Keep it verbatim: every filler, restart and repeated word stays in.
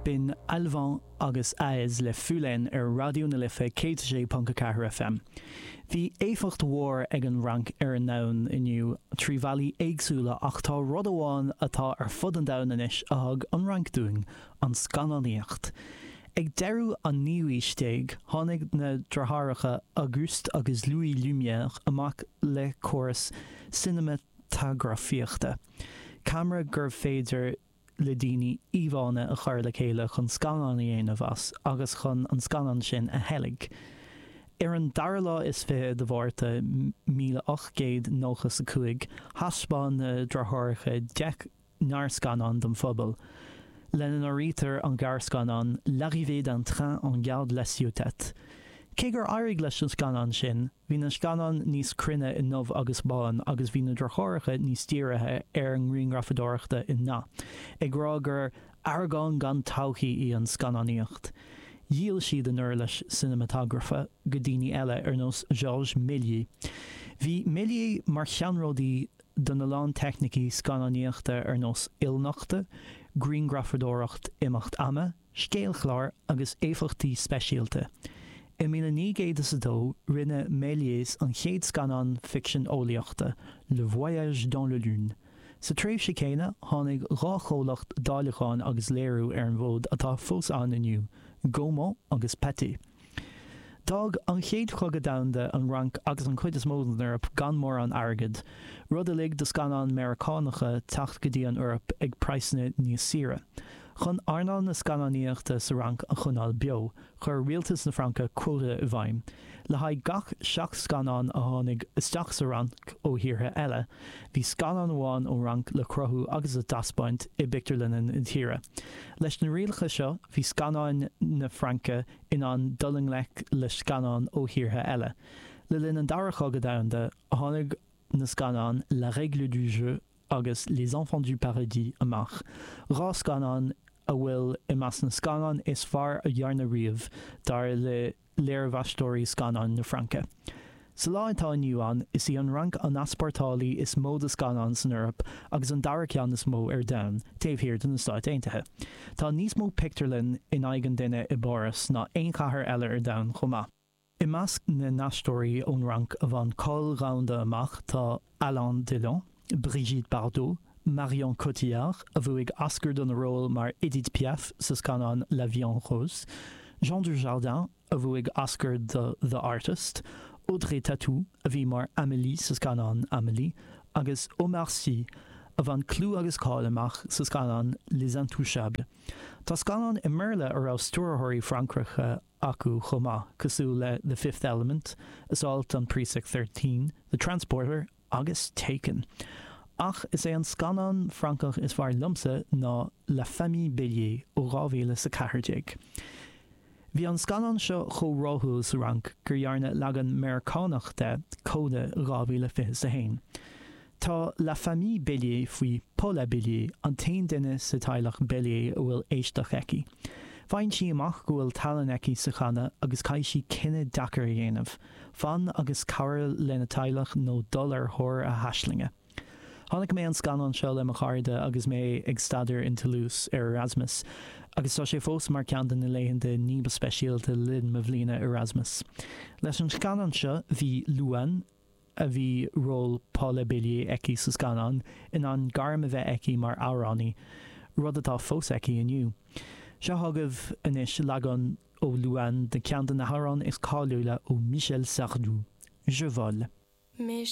Bin Alvan agus Aes le Fulen ar radio na lifa cé Pont Cathair F M. Bhí éfacht mhór ag an rank ar an nán inniu trí bhealaí éagsúla ach tá rud amháin atá ar fud an domhan inis a thug an rank dúing an scannaíocht. Ag deireadh an níomhaoisteag tháinig na dratháracha Auguste agus Louis Lumière amach le córas cinematografíochta. Camera gur féidir le daoine íomhána a chuir le chéile chun scanán dhéanamh as agus chun an scanán sin a heilig. Ar an dara lá is fé de bhharrta míle ocht céad nóchas a cuaig, haspáin na dratháracha deich near scanán don phobal. Lennon áirítar an gar scanán l'arrivée d'un train en gare de la Ciotat. Cé gur airg leis an scanán sin, hí na scanán níos crinne in nómh agus bán agus bhí na dratháracha níos tíorathe ar an ghrianghraifadóireachta in ná. Ag rá gur airgán gan todhchaí í an scanáníocht. Díal siad an uair leis cinematografa go daoine eile ar nós Georges Méliès. Bhí Méliès mar cheanródaí don na lán technicí scanáníochta ar nós ilnachta, ghrianghraifadóireacht imacht ama, scéalchláir agus éifeachtaí speisialta. I míle ní géad sa dó rinne Méliès an chéad scanán fiction óliaachta, Le Voyage dans le Lune. Sa tréimh sé céine tháinig rácholacht dáileáin agus léirú ar an bhód atá fós an inniu, Gaumont agus Petit. Dag an chéad chugad damhanda an rank agus an chuid is mód an Eorp gan mór an airgid. Rud a lig de scanán Americánacha tacht go dtí an Eorp ag praisne níos saoire. Chun arnán na scanáníochta sa rank an chunál beo, chur rialtas na Franca quóta i bhaim. Le haid gach seach scanán a tháinig isteach sa rank ó thíortha eile, bhí scanán amháin ó rank le crothú agus a daspaint i bictear linen i tíre. Leis na rialcha seo, bhí scanán na Franca in an dulling lech le scanán ó thíortha eile. Le linn an dara chugad damhanda a tháinig na scanán La Règle du Jeu agus Les Enfants du Paradis amach. Rá scanán a bhfuil i meas na scanán is fearr a dhearna riamh dar le léirmheastóirí scanán na Franca. Sa lá atá inniu an is í an rank an aspártálaí is mód a scanán san Eorp agus an dara ceann is mó ar domhan, taobh thiar den na Stáit Aontaithe. Tá níos mó picturlinn in aigean duine i bóras ná aon chathair eile ar domhan chomh maith. I measc na neastóirí ón rank a bhain Col Rounda amach tá Alain Delon, Brigitte Bardot, Marion Cotillard, a bhuaigh ascar don ról mar Edith Piaf sa scanán La Vie en Rose, Jean Dujardin, a bhuaigh ascar de The Artist, Audrey Tautou, a bhí mar Amélie sa scanán Amélie, agus Omar Sy, a bhain clú agus cáil amach sa scanán Les Intouchables. Tá scanán i Merle ar á stúrthirí Francracha acu chomá, cosú le The Fifth Element, Assault on Precinct thirteen, The Transporter, agus Taken. Ach is é an scanán Francach is bhar lumsa ná La Famille Bélier ó rábhéle sa cathirdeag. Bhí an scanán seo chomh-ráthúil sa rank gur dhearna leagan Americánachta códa rábhéle fiche sa hain. Tá La Famille Bélier faoi Paula Bélier an taon duine sa teaghlach Bélier a bhfuil éisteach eici. Bhain si amach go bhfuil talan eici sa chana agus caiith si cinenne dachar a dhéanamh, fan agus cabhair lena teaghlach nó dul ar thóir a haislinge. Tháinig mé an scanán seo le mo chairde agus mé ag staidir in Toulouse ar Erasmus, agus tá sé fós mar ceann na léitheanta níomh speisialta linn mo bhliaine Erasmus. Leis an scanán seo bhí Luan a bhí ról Paula Bélier eici sa scanán in an garm a bheith eici mar áránaí, rud atá fós eici inniu. Seo thugah inis leagan ó Luan de ceann na hárán is cáiliúla ó Michel Sardou. Je vole.